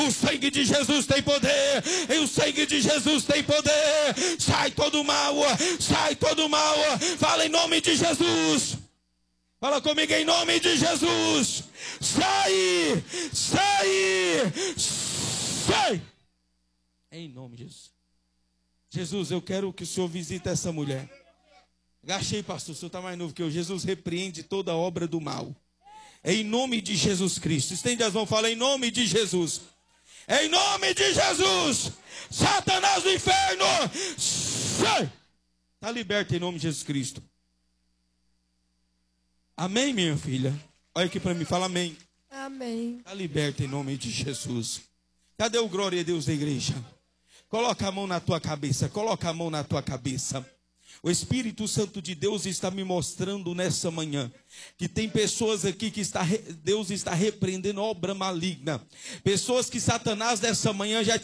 O sangue de Jesus tem poder. E o sangue de Jesus tem poder. Sai todo mal. Sai todo mal. Fala em nome de Jesus. Fala comigo em nome de Jesus. Sai. Sai. Sai. Em nome de Jesus. Jesus, eu quero que o Senhor visite essa mulher. Agachei, pastor. O senhor está mais novo que eu. Jesus repreende toda obra do mal. Em nome de Jesus Cristo. Estende as mãos. Fala em nome de Jesus. Em nome de Jesus, Satanás do inferno, sai! Está liberto em nome de Jesus Cristo. Amém, minha filha? Olha aqui para mim, fala amém. Amém. Está liberto em nome de Jesus. Cadê o glória a Deus da igreja? Coloca a mão na tua cabeça, coloca a mão na tua cabeça. O Espírito Santo de Deus está me mostrando nessa manhã que tem pessoas aqui que Deus está repreendendo obra maligna. Pessoas que Satanás nessa manhã já